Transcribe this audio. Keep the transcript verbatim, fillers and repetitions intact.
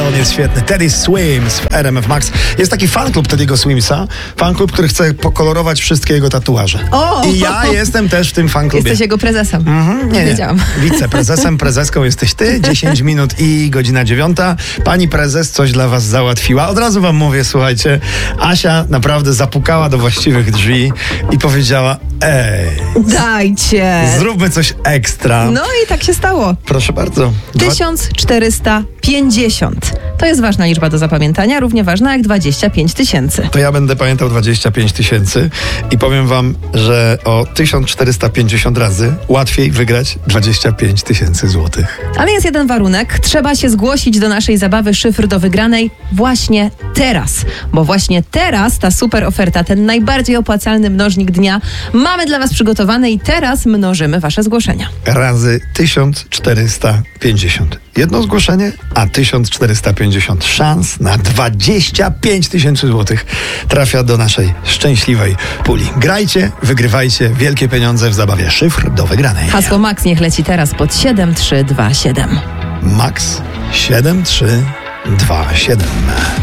on jest świetny. Teddy Swims w R M F Max. Jest taki fanklub Teddy'ego Swimsa. Fanklub, który chce pokolorować wszystkie jego tatuaże. O! I ja jestem też w tym fanklubie. Jesteś jego prezesem. Mhm, nie, nie. Wiedziałam. Wiceprezesem, prezeską jesteś ty. dziesięć minut i godzina dziewiąta. Pani prezes coś dla was załatwiła. Od razu wam mówię, słuchajcie, Asia naprawdę zapukała do właściwych drzwi i powiedziała: ej, Dajcie. zróbmy coś ekstra. No i tak się stało. Proszę bardzo. Dwa... tysiąc czterysta pięćdziesiąt. To jest ważna liczba do zapamiętania, równie ważna jak dwadzieścia pięć tysięcy. To ja będę pamiętał dwadzieścia pięć tysięcy i powiem wam, że o tysiąc czterysta pięćdziesiąt razy łatwiej wygrać dwadzieścia pięć tysięcy złotych. Ale jest jeden warunek. Trzeba się zgłosić do naszej zabawy Szyfr do wygranej właśnie teraz. Bo właśnie teraz ta super oferta, ten najbardziej opłacalny mnożnik dnia mamy dla was przygotowany i teraz mnożymy wasze zgłoszenia. Razy tysiąc czterysta pięćdziesiąt. Jedno zgłoszenie, a tysiąc czterysta pięćdziesiąt szans na dwadzieścia pięć tysięcy złotych trafia do naszej szczęśliwej puli. Grajcie, wygrywajcie wielkie pieniądze w zabawie Szyfr do wygranej. Hasło Max niech leci teraz pod siedem trzy dwa siedem. Max siedem trzy dwa siedem.